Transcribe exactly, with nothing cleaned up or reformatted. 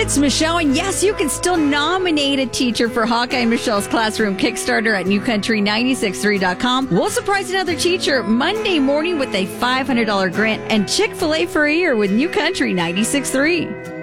It's Michelle, and yes, you can still nominate a teacher for Hawkeye and Michelle's Classroom Kickstarter at new country nine six three dot com. We'll surprise another teacher Monday morning with a five hundred dollars grant and Chick-fil-A for a year with New Country ninety-six point three.